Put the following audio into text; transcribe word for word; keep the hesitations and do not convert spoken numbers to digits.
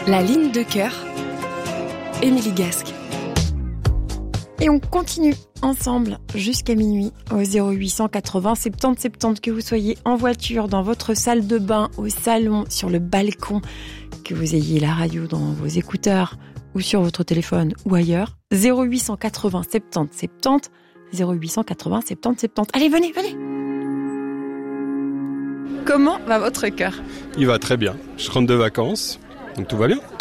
La ligne de cœur, Émilie Gasque. Et on continue ensemble jusqu'à minuit au zéro huit cent quatre-vingts soixante-dix soixante-dix, que vous soyez en voiture, dans votre salle de bain, au salon, sur le balcon, que vous ayez la radio dans vos écouteurs ou sur votre téléphone ou ailleurs. zéro huit cent quatre-vingts soixante-dix soixante-dix, zéro huit cent quatre-vingts soixante-dix soixante-dix. Allez, venez, venez. Comment va votre cœur ? Il va très bien. Je rentre de vacances, donc tout va bien.